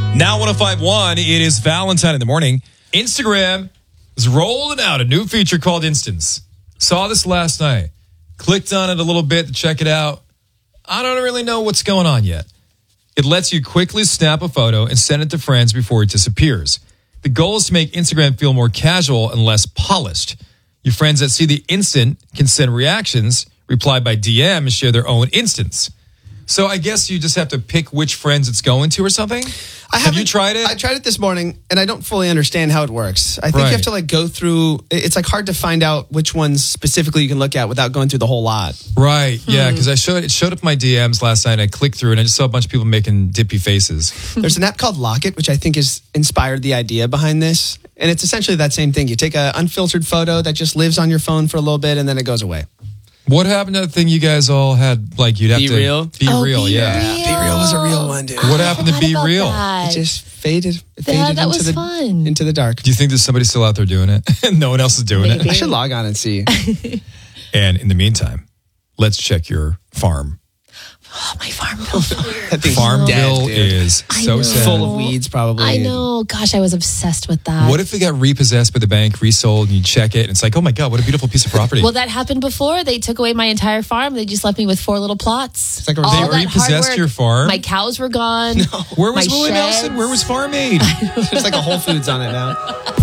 Now 105.1, it is Valentine in the morning. Instagram is rolling out a new feature called Instants. Saw this last night. Clicked on it a little bit to check it out. I don't really know what's going on yet. It lets you quickly snap a photo and send it to friends before it disappears. The goal is to make Instagram feel more casual and less polished. Your friends that see the instant can send reactions, reply by DM, and share their own instants. So I guess you just have to pick which friends it's going to or something? Have you tried it? I tried it this morning, and I don't fully understand how it works. I think you have to go through. It's hard to find out which ones specifically you can look at without going through the whole lot. Right, yeah, because it showed up in my DMs last night, and I clicked through, and I just saw a bunch of people making dippy faces. There's an app called Locket, which I think has inspired the idea behind this. And it's essentially that same thing. You take an unfiltered photo that just lives on your phone for a little bit, and then it goes away. What happened to that thing you guys all had? Like you'd have Be to Real? Be Real, yeah. Be Real was a real one, dude. What happened to Be Real? It just faded. That was fun. Into the dark. Do you think there's somebody still out there doing it? No one else is doing it. I should log on and see. And in the meantime, let's check your farm. Oh, my Farmville farm. That thing's Farmville dead, dude. is so sad. Full of weeds, probably. I know. Gosh, I was obsessed with that. What if it got repossessed by the bank, resold, and you check it, and it's like, oh my God, what a beautiful piece of property. Well, that happened before. They took away my entire farm. They just left me with 4 little plots. It's like They All that hard repossessed work. your farm? My cows were gone. Where was my Willie sheds. Nelson? Where was Farm Aid? There's like a Whole Foods on it now.